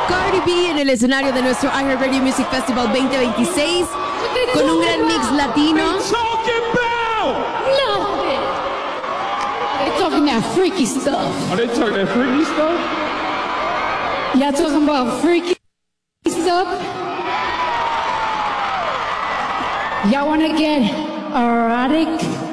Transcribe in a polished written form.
Cardi B en el escenario de nuestro iHeartRadio Music Festival 2026 con un gran mix latino. They're talking that freaky stuff. Are they talking that freaky stuff? Y'all talking about freaky stuff? Y'all wanna get erotic?